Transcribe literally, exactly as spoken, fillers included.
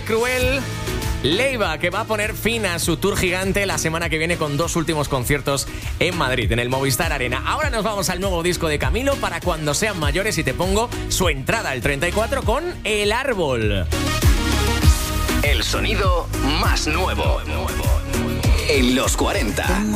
Cruel. Leiva, que va a poner fin a su tour gigante la semana que viene con dos últimos conciertos en Madrid, en el Movistar Arena. Ahora nos vamos al nuevo disco de Camilo, Para cuando sean mayores, y te pongo su entrada al treinta y cuatro con El Árbol. El sonido más nuevo en los cuarenta.